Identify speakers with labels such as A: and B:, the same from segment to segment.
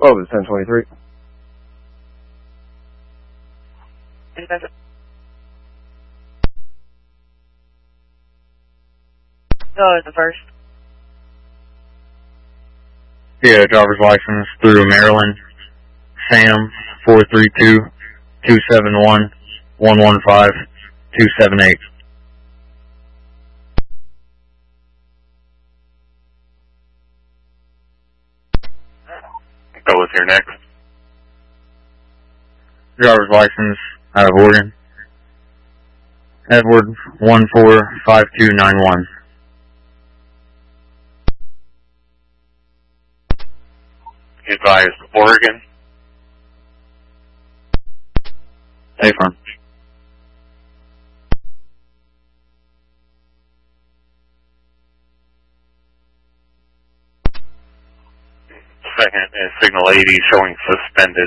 A: 12 is 1023.
B: No, it's the first.
C: Yeah, driver's license through Maryland. Sam 432-271-115-278.
D: Go with your next.
C: Driver's license out of Oregon. Edward 145291.
D: Advise Oregon.
C: Affirm.
D: Second is signal 80 showing suspended.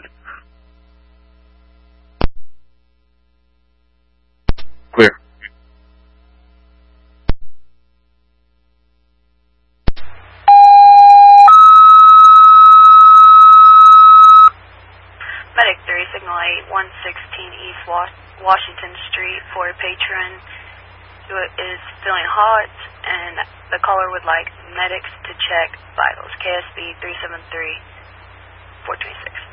C: Clear.
E: Medic 3, signal 8, 116 East Washington Street for a patron who is feeling hot, and the caller would like medics to check vitals. KSB 373-426.